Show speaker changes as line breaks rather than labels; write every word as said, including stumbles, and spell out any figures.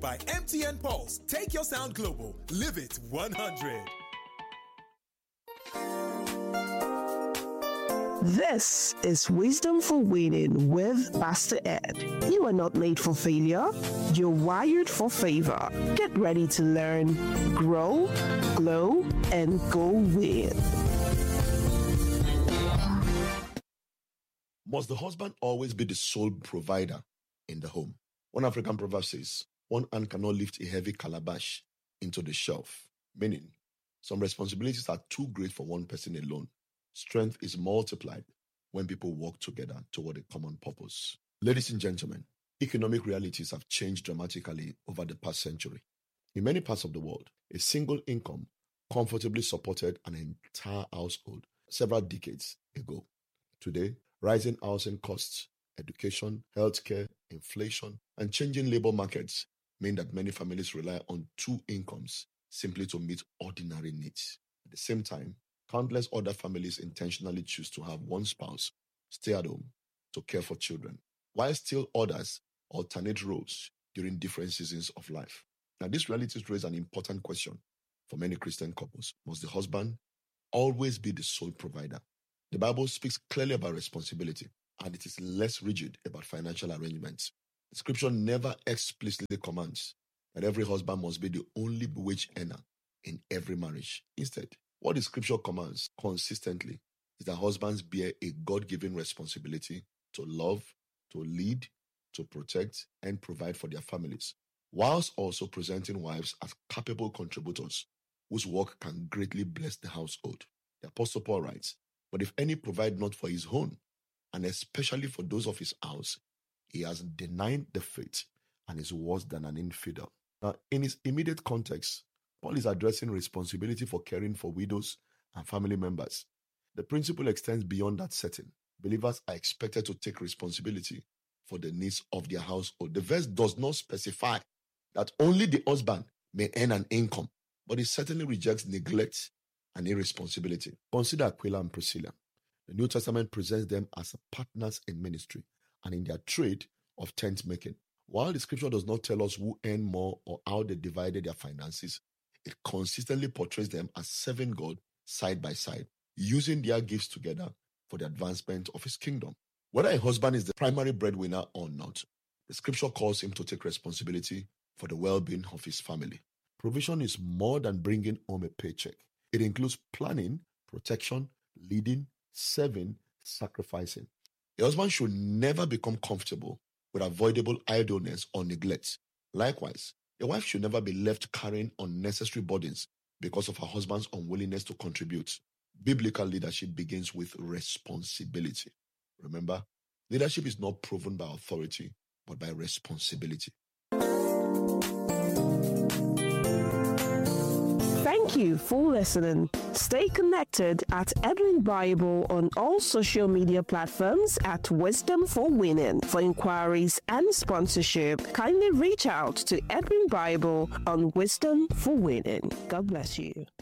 By M T N Pulse, take your sound global. Live it one hundred.
This is Wisdom for Winning with Pastor Ed. You are not made for failure. You're wired for favor. Get ready to learn, grow, glow, and go win.
Must the husband always be the sole provider in the home? One African proverb says, one hand cannot lift a heavy calabash into the shelf, meaning some responsibilities are too great for one person alone. Strength is multiplied when people work together toward a common purpose. Ladies and gentlemen, economic realities have changed dramatically over the past century. In many parts of the world, a single income comfortably supported an entire household several decades ago. Today, rising housing costs, education, healthcare, inflation, and changing labor markets mean that many families rely on two incomes simply to meet ordinary needs. At the same time, countless other families intentionally choose to have one spouse stay at home to care for children, while still others alternate roles during different seasons of life. Now, these realities raise an important question for many Christian couples. Must the husband always be the sole provider? The Bible speaks clearly about responsibility, and it is less rigid about financial arrangements. The scripture never explicitly commands that every husband must be the only wage earner in every marriage. Instead, what the scripture commands consistently is that husbands bear a God-given responsibility to love, to lead, to protect, and provide for their families, whilst also presenting wives as capable contributors whose work can greatly bless the household. The Apostle Paul writes, "But if any provide not for his own, and especially for those of his house, he has denied the faith and is worse than an infidel." Now, in his immediate context, Paul is addressing responsibility for caring for widows and family members. The principle extends beyond that setting. Believers are expected to take responsibility for the needs of their household. The verse does not specify that only the husband may earn an income, but it certainly rejects neglect and irresponsibility. Consider Aquila and Priscilla. The New Testament presents them as partners in ministry and in their trade of tent making. While the scripture does not tell us who earned more or how they divided their finances, it consistently portrays them as serving God side by side, using their gifts together for the advancement of his kingdom. Whether a husband is the primary breadwinner or not, the scripture calls him to take responsibility for the well-being of his family. Provision is more than bringing home a paycheck. It includes planning, protection, leading, serving, sacrificing. A husband should never become comfortable with avoidable idleness or neglect. Likewise, a wife should never be left carrying unnecessary burdens because of her husband's unwillingness to contribute. Biblical leadership begins with responsibility. Remember, leadership is not proven by authority, but by responsibility.
Thank you for listening. Stay connected at Edwin Bible on all social media platforms at Wisdom for Winning. For inquiries and sponsorship, kindly reach out to Edwin Bible on Wisdom for Winning. God bless you.